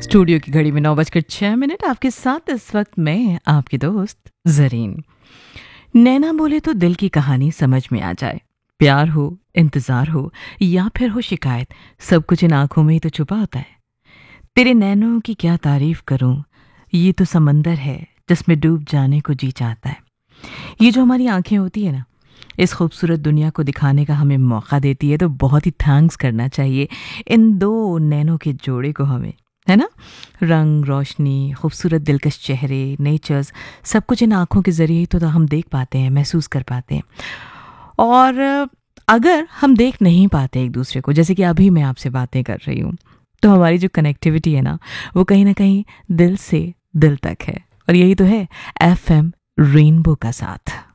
Studio की घड़ी में 9:06 आपके साथ इस वक्त मैं आपकी दोस्त जरीन। नैना बोले तो दिल की कहानी समझ में आ जाए। प्यार हो, इंतजार हो या फिर हो शिकायत, सब कुछ इन आंखों में ही तो छुपा होता है। तेरे नैनों की क्या तारीफ करूं, ये तो समंदर है जिसमें डूब जाने को जी चाहता है। ये जो हमारी आंखें होती है ना, इस खूबसूरत दुनिया को दिखाने का हमें मौका देती है, तो बहुत ही थैंक्स करना चाहिए इन दो नैनों के जोड़े को हमें, है ना। रंग, रोशनी, खूबसूरत दिलकश चेहरे, नेचर्स, सब कुछ इन आँखों के ज़रिए ही तो हम देख पाते हैं, महसूस कर पाते हैं। और अगर हम देख नहीं पाते एक दूसरे को, जैसे कि अभी मैं आपसे बातें कर रही हूँ, तो हमारी जो कनेक्टिविटी है ना, वो कहीं ना कहीं दिल से दिल तक है। और यही तो है FM रेनबो का साथ।